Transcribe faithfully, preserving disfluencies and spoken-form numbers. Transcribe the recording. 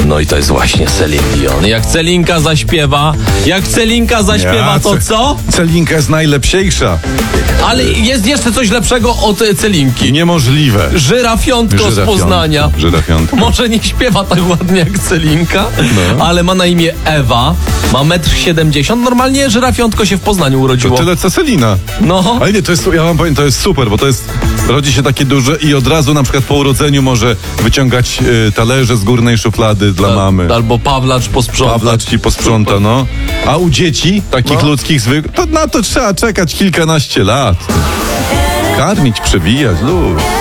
No i to jest właśnie Celine Dion. Jak Celinka zaśpiewa, jak Celinka zaśpiewa, Ja, to Ce- co? Celinka jest najlepsiejsza. Ale jest jeszcze coś lepszego od e, Celinki. Niemożliwe. Żyrafiątko z Żyrafiątko. Poznania. Żyrafiątko. Może nie śpiewa tak ładnie jak Celinka, No. ale ma na imię Ewa, ma metr siedemdziesiąt. Normalnie żyrafiątko się w Poznaniu urodziło. Tyle co Celina. No. Ale nie, to jest, ja wam powiem, to jest super, bo to jest, rodzi się takie duże i od razu na przykład po urodzeniu może wyciągać y, talerze z górnej szuflady dla mamy. Albo Pawlacz posprząta. Pawlacz ci posprząta, no. A u dzieci, takich No. ludzkich zwykłych, to na to trzeba czekać kilkanaście lat. Karmić, przewijać, luz.